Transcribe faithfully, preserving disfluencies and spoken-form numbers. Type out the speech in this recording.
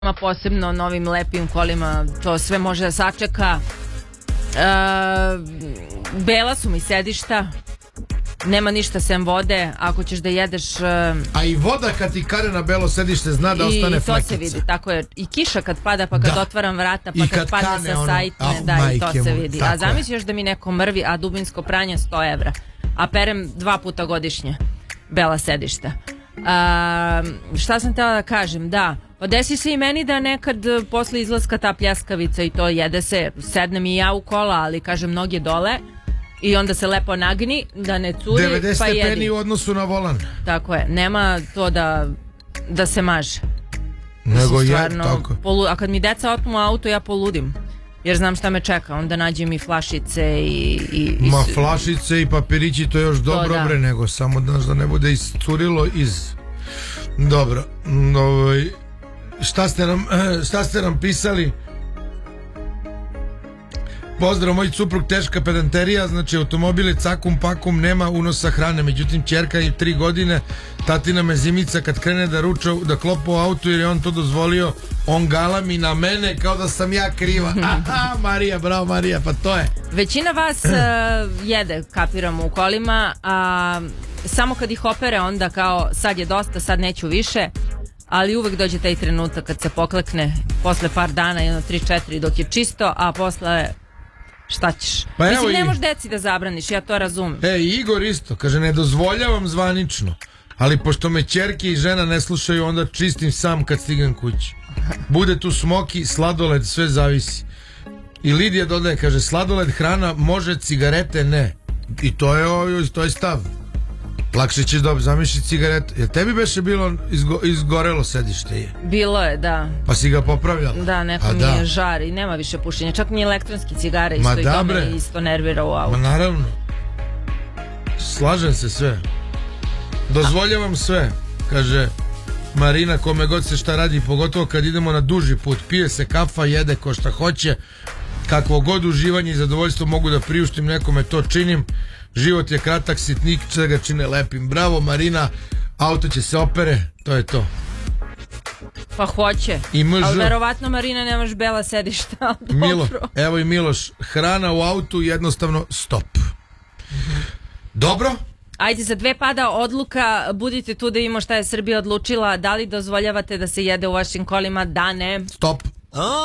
posebno novim lepim kolima, to sve može da sačeka. E, bela su mi sedišta, nema ništa sem vode, ako ćeš da jedeš... Uh, a i voda kad ti kare na belo sedište zna da ostane flekica. I to se vidi, tako je. I kiša kad pada, pa kad da. otvaram vrata, pa I kad, kad padne kane, sa ono, sajtne, oh, da, i to se mu, vidi. A zamisli još da mi neko mrvi, a dubinsko pranje sto evra. A perem dva puta godišnje bela sedišta. A, šta sam htjela da kažem? Da, pa desi se i meni da nekad posle izlaska ta pljeskavica i to jede se, sednem i ja u kola, ali kažem noge dole i onda se lepo nagni da ne curi, devedeset pa jedi. stepeni u odnosu na volan. Tako je, nema to da, da se maže. Nego je tako. Polu, a kad mi deca otmu auto, ja poludim. Jer znam šta me čeka, onda nađem i flašice i... i, i Ma flašice i papirići, to je još dobro, da. bre, nego samo da, da ne bude iscurilo iz... Dobro, ovaj, šta ste nam, šta ste nam pisali? Pozdrav, moj suprug, teška pedanterija, znači automobile cakum pakum, nema unosa hrane, međutim ćerka je tri godine, tatina me zimica kad krene da ruča, da klopa u autu jer je on to dozvolio, on galami na mene kao da sam ja kriva. Aha, Marija, bravo Marija, pa to je. Većina vas uh, jede, kapiramo, u kolima, a samo kad ih opere onda kao sad je dosta, sad neću više, ali uvek dođe taj trenutak kad se poklekne posle par dana, jedno tri četiri dok je čisto, a posle šta ćeš? Pa mislim, ne možeš deci da zabraniš, ja to razumem. E, Igor isto, kaže, ne dozvoljavam zvanično, ali pošto me ćerke i žena ne slušaju, onda čistim sam kad stignem kući. Bude tu smoki, sladoled, sve zavisi. I Lidija dodaje, kaže, sladoled, hrana, može, cigarete, ne. I to je, to je stav. Lakše ćeš da zamišlji cigaretu. Jer tebi beše bilo izgo, izgorelo sedište je? Bilo je, da. Pa si ga popravljala? Da, neko mi je žar i nema više pušenja. Čak ni elektronski cigare isto. Ma i to me isto nervira u autu. Ma naravno. Slažem se sve. Dozvoljavam sve. Kaže Marina, kome god se šta radi, pogotovo kad idemo na duži put. Pije se kafa, jede ko šta hoće. Kakvo god uživanje i zadovoljstvo mogu da priuštim nekome, to činim. Život je kratak, sitnik će ga čine lepim. Bravo Marina, auto će se opere, to je to. Pa hoće, ali verovatno Marina nemaš bela sedišta. Milo, evo i Miloš, hrana u autu jednostavno stop. Mm-hmm. Dobro? Ajde, za dve pada odluka, budite tu da imamo šta je Srbija odlučila, da li dozvoljavate da se jede u vašim kolima, da ne. Stop.